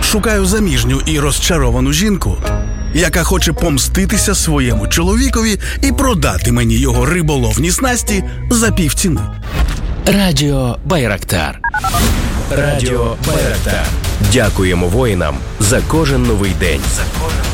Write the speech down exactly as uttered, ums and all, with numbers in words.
Шукаю заміжню і розчаровану жінку, яка хоче помститися своєму чоловікові і продати мені його риболовні снасті за півціни. Радіо Байрактар. Радіо Байрактар. Дякуємо воїнам за кожен новий день.